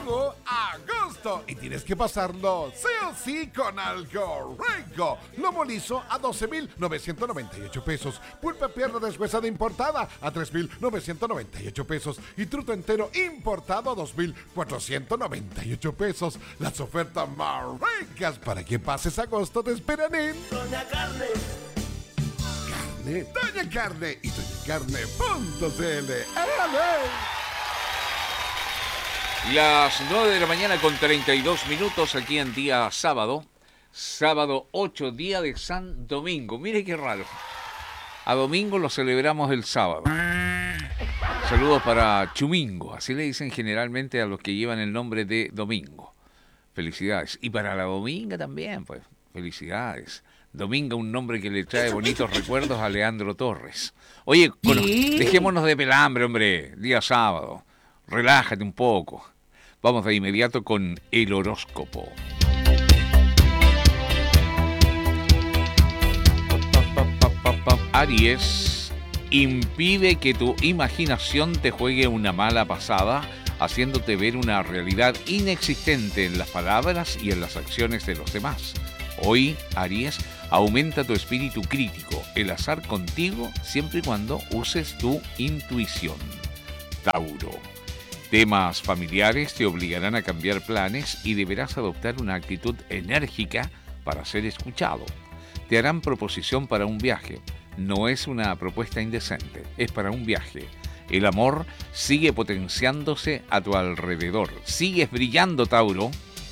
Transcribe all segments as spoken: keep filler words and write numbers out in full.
Llegó agosto y tienes que pasarlo sí o sí con algo rico. Lomo liso a doce mil novecientos noventa y ocho pesos. Pulpa pierna deshuesada importada a tres mil novecientos noventa y ocho pesos. Y truto entero importado a dos mil cuatrocientos noventa y ocho pesos. Las ofertas más ricas para que pases agosto te esperan en Doña Carne. Carne, Doña Carne y doña carne punto c l. ¡Ándale! Las nueve de la mañana con treinta y dos minutos aquí en día sábado. Sábado ocho, día de San Domingo. Mire qué raro. A domingo lo celebramos el sábado. Saludos para Chumingo. Así le dicen generalmente a los que llevan el nombre de Domingo. Felicidades. Y para la Dominga también, pues. Felicidades. Dominga, un nombre que le trae bonitos recuerdos a Leandro Torres. Oye, con... dejémonos de pelambre, hombre. Día sábado. Relájate un poco. Vamos de inmediato con el horóscopo. Aries, impide que tu imaginación te juegue una mala pasada, haciéndote ver una realidad inexistente en las palabras y en las acciones de los demás. Hoy, Aries, aumenta tu espíritu crítico, el azar contigo, siempre y cuando uses tu intuición. Tauro. Temas familiares te obligarán a cambiar planes y deberás adoptar una actitud enérgica para ser escuchado. Te harán proposición para un viaje. No es una propuesta indecente, es para un viaje. El amor sigue potenciándose a tu alrededor. Sigues brillando, Tauro.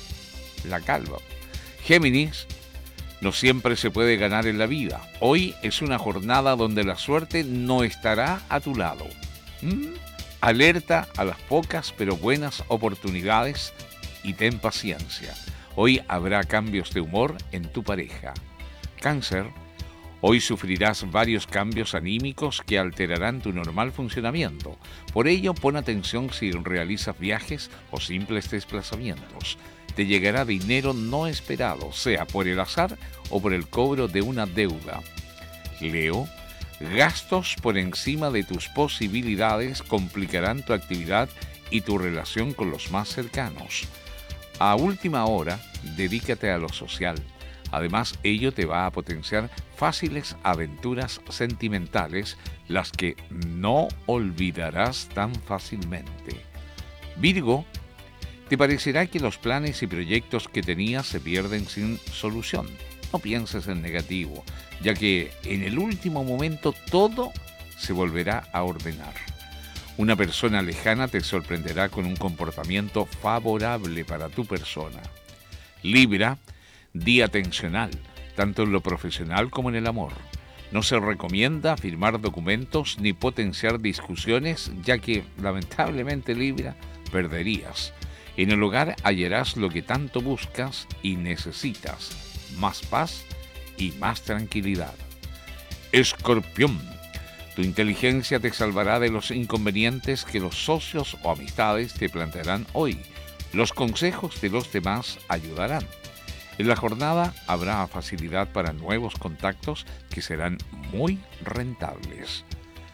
La calma. Géminis, no siempre se puede ganar en la vida. Hoy es una jornada donde la suerte no estará a tu lado. ¿Mm? Alerta a las pocas pero buenas oportunidades y ten paciencia. Hoy habrá cambios de humor en tu pareja. Cáncer, hoy sufrirás varios cambios anímicos que alterarán tu normal funcionamiento. Por ello, pon atención si realizas viajes o simples desplazamientos. Te llegará dinero no esperado, sea por el azar o por el cobro de una deuda. Leo, gastos por encima de tus posibilidades complicarán tu actividad y tu relación con los más cercanos. A última hora, dedícate a lo social. Además, ello te va a potenciar fáciles aventuras sentimentales, las que no olvidarás tan fácilmente. Virgo, te parecerá que los planes y proyectos que tenías se pierden sin solución. No pienses en negativo, ya que en el último momento todo se volverá a ordenar. Una persona lejana te sorprenderá con un comportamiento favorable para tu persona. Libra, día tensional, tanto en lo profesional como en el amor. No se recomienda firmar documentos ni potenciar discusiones, ya que, lamentablemente, Libra, perderías. En el hogar hallarás lo que tanto buscas y necesitas: más paz y más tranquilidad. Escorpión, tu inteligencia te salvará de los inconvenientes que los socios o amistades te plantearán hoy. Los consejos de los demás ayudarán. En la jornada habrá facilidad para nuevos contactos que serán muy rentables.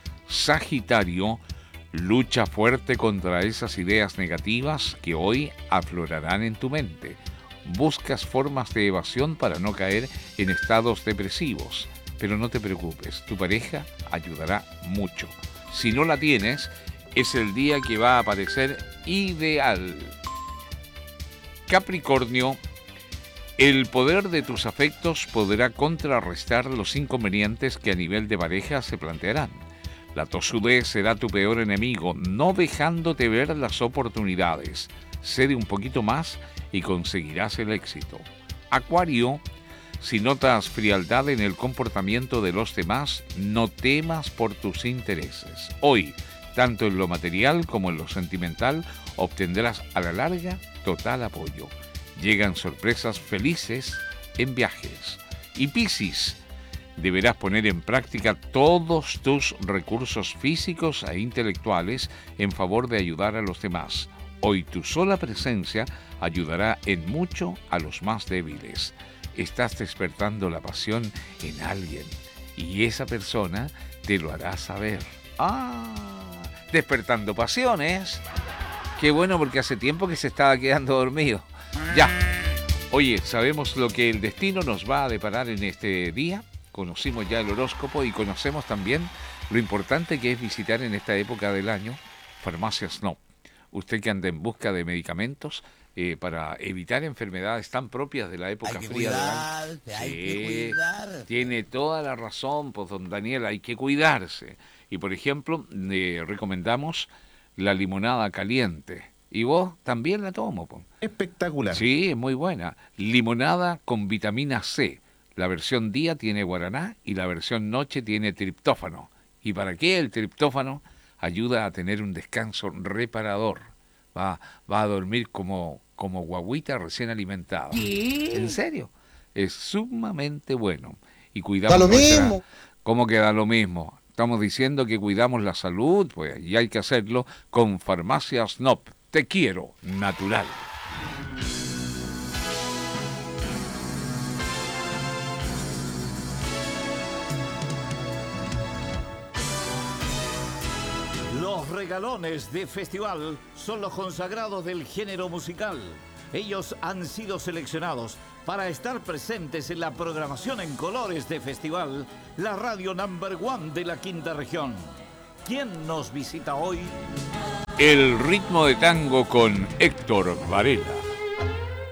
Sagitario, lucha fuerte contra esas ideas negativas que hoy aflorarán en tu mente. Buscas formas de evasión para no caer en estados depresivos. Pero no te preocupes, tu pareja ayudará mucho. Si no la tienes, es el día que va a parecer ideal. Capricornio, el poder de tus afectos podrá contrarrestar los inconvenientes que a nivel de pareja se plantearán. La tosudez será tu peor enemigo, no dejándote ver las oportunidades. Cede un poquito más y conseguirás el éxito. Acuario, si notas frialdad en el comportamiento de los demás, no temas por tus intereses. Hoy, tanto en lo material como en lo sentimental, obtendrás a la larga total apoyo. Llegan sorpresas felices en viajes. Y Piscis, deberás poner en práctica todos tus recursos físicos e intelectuales en favor de ayudar a los demás. Hoy tu sola presencia ayudará en mucho a los más débiles. Estás despertando la pasión en alguien y esa persona te lo hará saber. ¡Ah! Despertando pasiones. Qué bueno, porque hace tiempo que se estaba quedando dormido. Ya. Oye, sabemos lo que el destino nos va a deparar en este día. Conocimos ya el horóscopo y conocemos también lo importante que es visitar en esta época del año Farmacia Snob. Usted que anda en busca de medicamentos eh, para evitar enfermedades tan propias de la época hay que fría cuidarse, del año. hay Sí, que cuidarse. Tiene toda la razón, pues don Daniel, hay que cuidarse. Y por ejemplo, le recomendamos la limonada caliente. Y vos también la tomo, pues. Espectacular. Sí, es muy buena. Limonada con vitamina C. La versión día tiene guaraná y la versión noche tiene triptófano. ¿Y para qué el triptófano? Ayuda a tener un descanso reparador. Va, va a dormir como, como guagüita recién alimentada. ¿Qué? ¿En serio? Es sumamente bueno. Y cuidamos Da lo nuestra- mismo. ¿Cómo que da lo mismo? Estamos diciendo que cuidamos la salud, pues, y hay que hacerlo con Farmacia Snob. Te quiero, natural. Los regalones de festival son los consagrados del género musical. Ellos han sido seleccionados para estar presentes en la programación en colores de festival, la radio number one de la quinta región. ¿Quién nos visita hoy? El ritmo de tango con Héctor Varela.